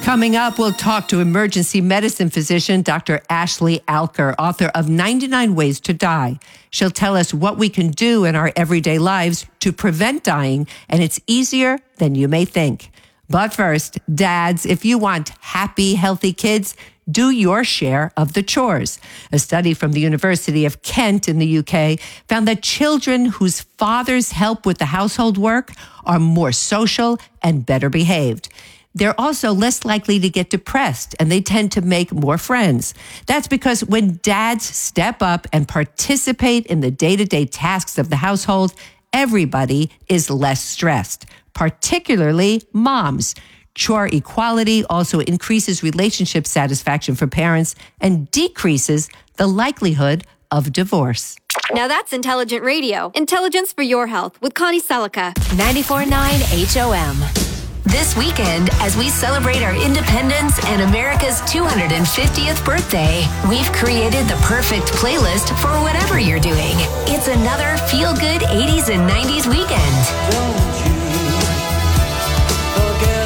Coming up, we'll talk to emergency medicine physician Dr. Ashley Alker, author of 99 Ways to Die. She'll tell us what we can do in our everyday lives to prevent dying, and it's easier than you may think. But first, dads, if you want happy, healthy kids, do your share of the chores. A study from the University of Kent in the UK found that children whose fathers help with the household work are more social and better behaved. They're also less likely to get depressed, and they tend to make more friends. That's because when dads step up and participate in the day-to-day tasks of the household, everybody is less stressed, particularly moms. Chore equality also increases relationship satisfaction for parents and decreases the likelihood of divorce. Now that's intelligent radio. Intelligence for your health with Connie Selica. 94.9 HOM. This weekend, as we celebrate our independence and America's 250th birthday, we've created the perfect playlist for whatever you're doing. It's another feel-good 80s and 90s weekend. Don't you forget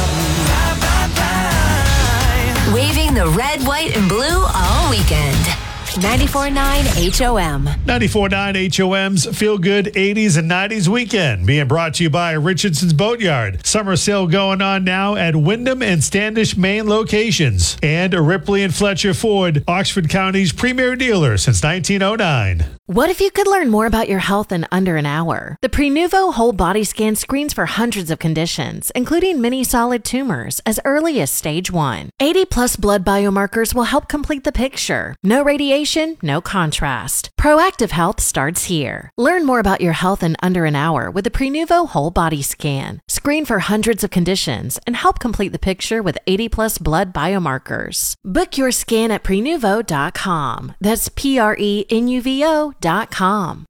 about me. Waving the red, white, and blue all weekend. 94.9 HOM. 94.9 HOM's Feel Good 80s and 90s Weekend. Being brought to you by Richardson's Boatyard. Summer sale going on now at Wyndham and Standish Main locations. And Ripley and Fletcher Ford, Oxford County's premier dealer since 1909. What if you could learn more about your health in under an hour? The Prenuvo Whole Body Scan screens for hundreds of conditions, including many solid tumors, as early as stage 1. 80-plus blood biomarkers will help complete the picture. No radiation, no contrast. Proactive health starts here. Learn more about your health in under an hour with the Prenuvo Whole Body Scan. Screen for hundreds of conditions and help complete the picture with 80-plus blood biomarkers. Book your scan at Prenuvo.com. That's Prenuvo.com.